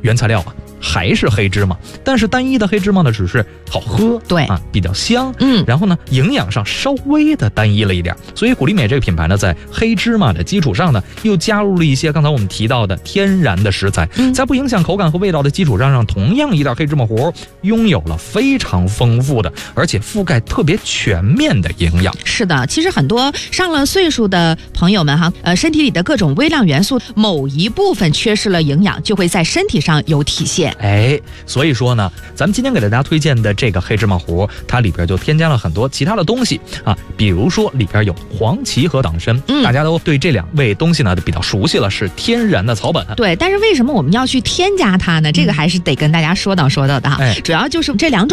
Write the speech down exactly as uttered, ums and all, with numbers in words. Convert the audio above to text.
原材料啊还是黑芝麻，但是单一的黑芝麻呢，只是好喝， 对啊，比较香， 嗯， 然后呢，营养上稍微的单一了一点，所以古力美这个品牌呢，在黑芝麻的基础上呢，又加入了一些刚才我们提到的天然的食材， 嗯、 在不影响口感和味道的基础上，让同样一袋黑芝麻糊拥有了非常丰富的，而且覆盖特别全面的营养。 是的，其实很多上了岁数的朋友们哈，呃，身体里的各种微量元素某一部分缺失了营养，就会在身体上有体现。 哎，所以说呢，咱们今天给大家推荐的这个黑芝麻糊，它里边就添加了很多其他的东西啊，比如说里边有黄芪和党参，嗯，大家都对这两味东西呢比较熟悉了，是天然的草本。 对，但是为什么我们要去添加它呢？这个还是得跟大家说道说道的哈。哎，主要就是这两种